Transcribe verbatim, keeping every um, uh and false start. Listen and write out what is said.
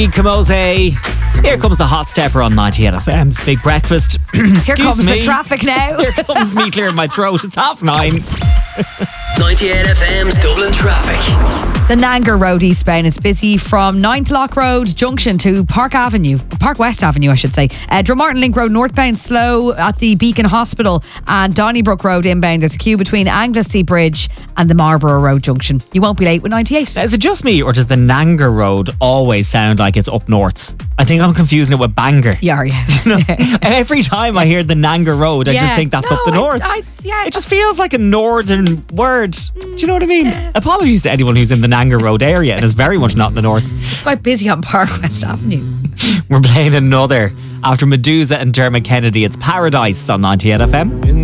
Camose. Here comes the hot stepper on ninety-eight F M's Big Breakfast. Here comes me. the traffic now. Here comes me clearing my throat. It's half nine. ninety-eight F M's Dublin traffic. The Nanger Road eastbound is busy from Ninth Lock Road junction to Park Avenue, Park West Avenue, I should say. Uh, Drummartin Link Road northbound slow at the Beacon Hospital, and Donnybrook Road inbound. There's a queue between Anglesey Bridge and the Marlborough Road junction. You won't be late with ninety-eight. Now, is it just me, or does the Nanger Road always sound like it's up north? I think I'm confusing it with Bangor. Yeah, yeah. You know, every time I hear the Nanger Road, I Yeah. just think that's No, up the I- north. I- yeah, it just feels like a northern word. Do you know what I mean? Apologies to anyone who's in the Nanger Road area and is very much not in the north. It's quite busy on Park West Avenue. We're playing another after Medusa and Dermot Kennedy. It's Paradise on ninety-eight F M.